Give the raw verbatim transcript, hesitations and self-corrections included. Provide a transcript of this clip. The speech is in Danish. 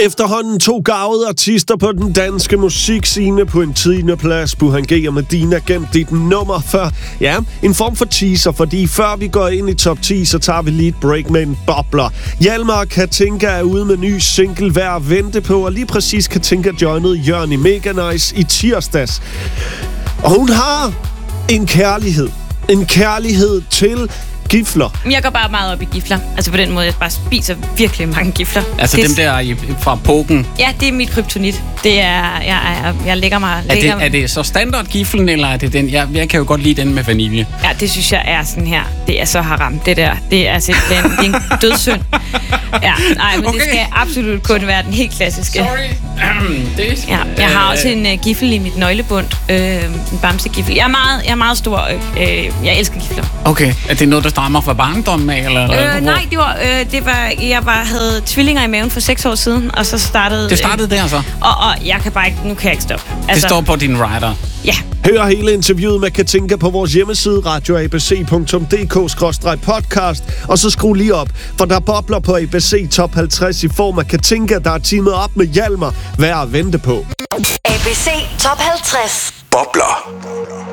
Efterhånden to garvede artister på den danske musikscene på en tiende plads. Buhan G og Medina gemt dit nummer før. Ja, en form for teaser, fordi før vi går ind i top ti, så tager vi lige et break med en bobler. Hjalmar og Katinka er ude med ny single værd at vente på, og lige præcis Katinka joinede Jørgen i Mega Nice i tirsdags. Og hun har en kærlighed. En kærlighed til gifler. Jeg går bare meget op i gifler. Altså på den måde, jeg bare spiser virkelig mange gifler. Altså det, dem der i, fra poken? Ja, det er mit kryptonit. Det er, jeg, jeg, jeg lægger mig... Er det, lægger, er det så standardgiflen, eller er det den? Jeg, jeg kan jo godt lide den med vanilje. Ja, det synes jeg er sådan her. Det er så haram, det der. Det er simpelthen det er en dødssynd. Ja, nej, men okay. Det skal absolut kun være den helt klassiske. Sorry. det, ja, jeg har også en uh, giffel i mit nøglebund. Øh, en bamsegiffel. Jeg er meget, jeg er meget stor. Øh, jeg elsker gifler. Okay. Er det noget, der stammer fra barndommen af? Eller, øh, nej, det var, øh, det var, jeg var, havde tvillinger i maven for seks år siden, og så startede... Det startede øh, der så? Og, og jeg kan bare ikke... Nu kan jeg ikke stoppe. Altså, det står på din rider? Ja. Hør hele interviewet med Katinka på vores hjemmeside radio a b c punktum d k skråstreg podcast, og så skru lige op, for der bobler på A B C Top halvtreds i form af Katinka, der er teamet op med Hjalmar. Værd at vente på. A B C Top halvtreds. Bobler.